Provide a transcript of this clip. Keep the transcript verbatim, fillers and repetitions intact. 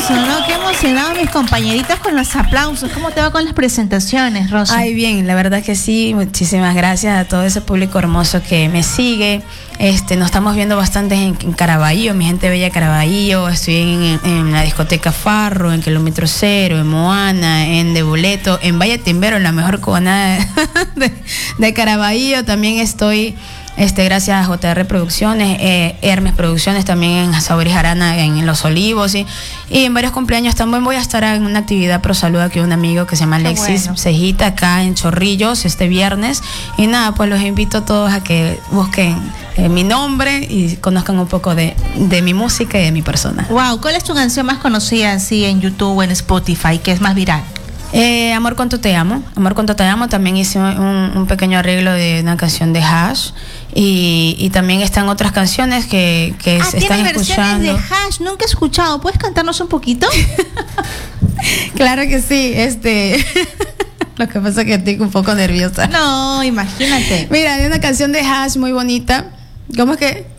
aplauso, ¿no? Qué emocionado mis compañeritas con los aplausos. ¿Cómo te va con las presentaciones, Rosa? Ay, bien, la verdad que sí. Muchísimas gracias a todo ese público hermoso que me sigue. Este, nos estamos viendo bastante en, en Caraballo, mi gente bella Caraballo. Estoy en, en la discoteca Farro, en Kilómetro Cero, en Moana, en De Boleto, en Valle Timbero, en la mejor cubana de, de Caraballo. También estoy... Este, gracias a J R Producciones, eh, Hermes Producciones, también en Sabores Arana, en Los Olivos, y, y en varios cumpleaños también voy a estar en una actividad pro salud aquí un amigo que se llama Alexis bueno. Cejita, acá en Chorrillos, este viernes. Y nada, pues los invito a todos a que busquen eh, mi nombre y conozcan un poco de, de mi música y de mi persona. Wow, ¿cuál es tu canción más conocida así en YouTube o en Spotify, que es más viral? Eh, Amor Cuánto Te Amo. Amor Cuánto Te Amo. También hice un, un pequeño arreglo de una canción de Hash. Y, y también están otras canciones que, que ah, se están escuchando. De Hash, nunca he escuchado. ¿Puedes cantarnos un poquito? Claro que sí. Este. Lo que pasa es que estoy un poco nerviosa. No, imagínate. Mira, hay una canción de Hash muy bonita. ¿Cómo es que?